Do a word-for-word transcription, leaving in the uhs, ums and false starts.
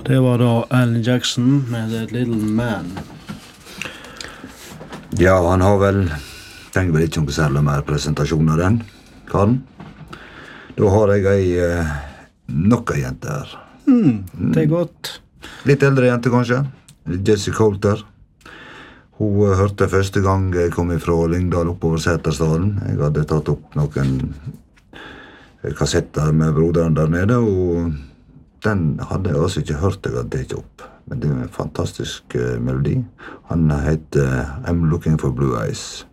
Det var da Alan Jackson med The Little Man. Ja, han har vel... Trenger vel ikke noe særlig mer presentasjon av den, Karen. Da har jeg ei eh, nok ei jente her. Mm, det er godt. Litt eldre jente, kanskje. Jessie Coulter. Hun uh, hørte første gang jeg kom fra Lyngdal oppover Sæterstaden. Jeg hadde tatt opp noen kassetter med broderen der nede, og den hadde jeg altså ikke hørt jeg hadde tatt opp. Men det er en fantastisk uh, melodi. Han heter I'm Looking for Blue Eyes.